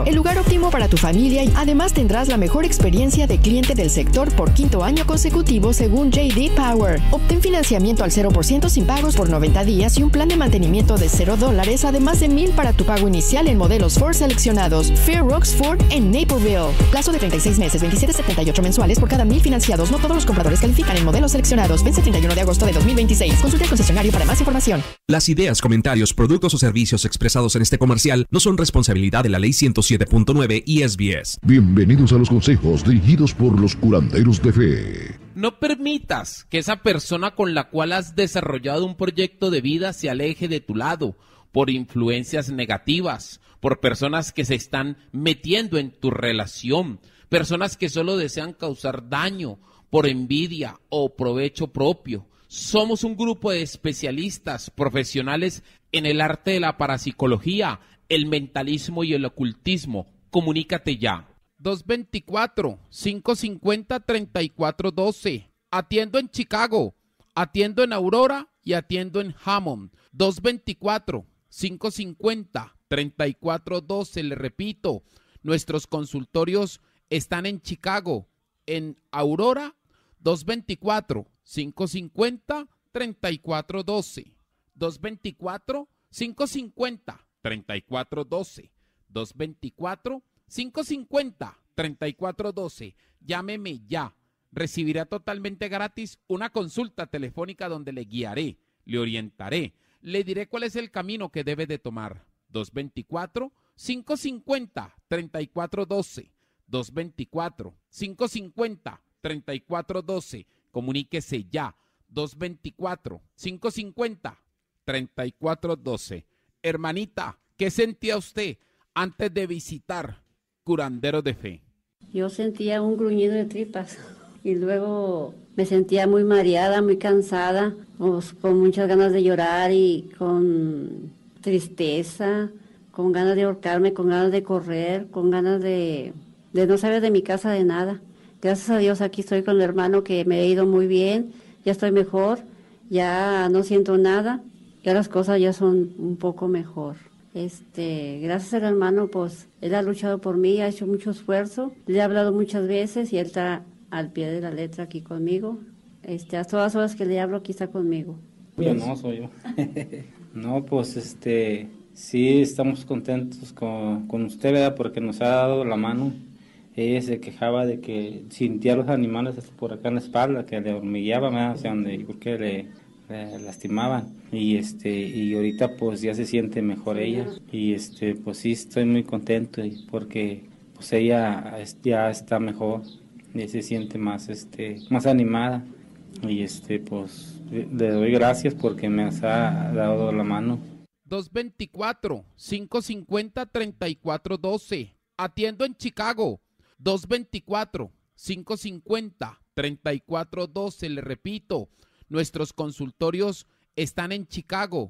el lugar óptimo para tu familia y además tendrás la mejor experiencia de cliente del sector por 5º año consecutivo según J.D. Power. Obtén financiamiento al 0% sin pagos por 90 días y un plan de mantenimiento de $0, además de $1,000 para tu pago inicial en modelos Ford seleccionados. Fair Rocks Ford en Naperville. Plazo de 36 meses, $27.78 mensuales por cada 1,000 financiados. No todos los compradores califican en modelos seleccionados. Vence 31 de agosto de 2026. Consulte el concesionario para más información. Las ideas, comentarios, productos o servicios expresados en este comercial no son responsabilidad de la Ley 107.9 y SBS. Bienvenidos a los consejos dirigidos por los curanderos de fe. No permitas que esa persona con la cual has desarrollado un proyecto de vida se aleje de tu lado por influencias negativas, por personas que se están metiendo en tu relación, personas que solo desean causar daño por envidia o provecho propio. Somos un grupo de especialistas profesionales en el arte de la parapsicología, el mentalismo y el ocultismo. Comunícate ya. 224-550-3412. Atiendo en Chicago, atiendo en Aurora y atiendo en Hammond. 224-550-3412. Le repito, nuestros consultorios están en Chicago, en Aurora. 224-550-3412. 224-550-3412. 224-550-3412. Llámeme ya. Recibirá totalmente gratis una consulta telefónica donde le guiaré, le orientaré, le diré cuál es el camino que debe de tomar. 224-550-3412. 224-550-3412. Comuníquese ya. 224-550-3412. Hermanita, ¿qué sentía usted antes de visitar Curandero de Fe? Yo sentía un gruñido de tripas y luego me sentía muy mareada, muy cansada, con muchas ganas de llorar y con tristeza, con ganas de ahorcarme, con ganas de correr, con ganas de no saber de mi casa de nada. Gracias a Dios aquí estoy con el hermano, que me ha ido muy bien, ya estoy mejor, ya no siento nada, ya las cosas ya son un poco mejor. Gracias al hermano, pues él ha luchado por mí, ha hecho mucho esfuerzo, le he hablado muchas veces y él está al pie de la letra aquí conmigo. A todas horas que le hablo, aquí está conmigo. Yo no, soy yo. No, pues sí estamos contentos con usted, ¿verdad? Porque nos ha dado la mano. Ella se quejaba de que sentía los animales por acá en la espalda, que le hormigueaban, ¿verdad? Hacia donde yo creo que le lastimaban. Y ahorita pues ya se siente mejor ella. Y pues sí estoy muy contento porque pues ella ya está mejor y se siente más animada. Y pues le doy gracias porque me ha dado la mano. 224-550-3412. Atiendo en Chicago. 224-550-3412. Le repito, nuestros consultorios están en Chicago.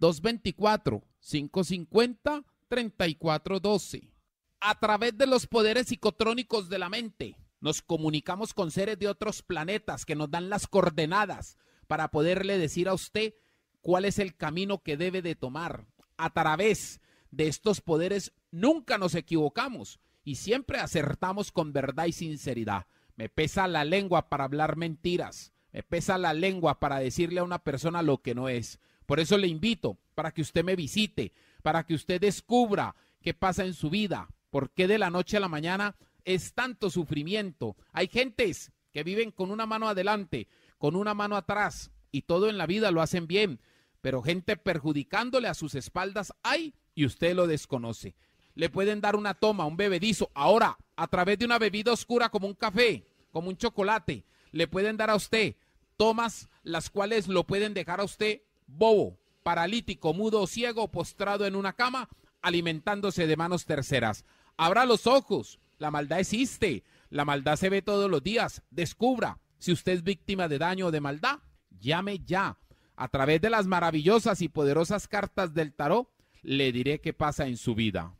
224-550-3412. A través de los poderes psicotrónicos de la mente, nos comunicamos con seres de otros planetas que nos dan las coordenadas para poderle decir a usted cuál es el camino que debe de tomar. A través de estos poderes nunca nos equivocamos y siempre acertamos con verdad y sinceridad. Me pesa la lengua para hablar mentiras. Me pesa la lengua para decirle a una persona lo que no es. Por eso le invito para que usted me visite, para que usted descubra qué pasa en su vida, por qué de la noche a la mañana es tanto sufrimiento. Hay gentes que viven con una mano adelante, con una mano atrás, y todo en la vida lo hacen bien, pero gente perjudicándole a sus espaldas hay, y usted lo desconoce. Le pueden dar una toma, un bebedizo, ahora, a través de una bebida oscura como un café, como un chocolate, le pueden dar a usted tomas las cuales lo pueden dejar a usted bobo, paralítico, mudo, ciego, postrado en una cama, alimentándose de manos terceras. Abra los ojos, la maldad existe, la maldad se ve todos los días. Descubra si usted es víctima de daño o de maldad. Llame ya. A través de las maravillosas y poderosas cartas del tarot, le diré qué pasa en su vida.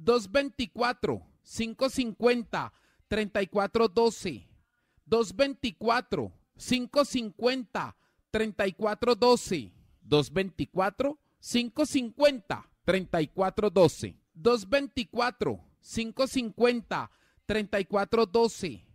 224-550-3412. 224-550-3412. 224-550-3412. 224-550-3412.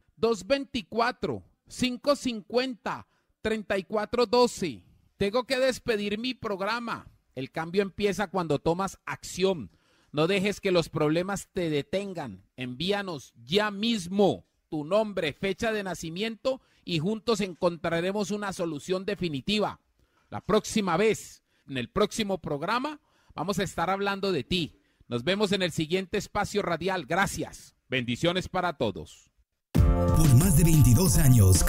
224-550-3412. Tengo que despedir mi programa. El cambio empieza cuando tomas acción. No dejes que los problemas te detengan. Envíanos ya mismo tu nombre, fecha de nacimiento y juntos encontraremos una solución definitiva. La próxima vez, en el próximo programa, vamos a estar hablando de ti. Nos vemos en el siguiente espacio radial. Gracias. Bendiciones para todos. Por más de 22 años.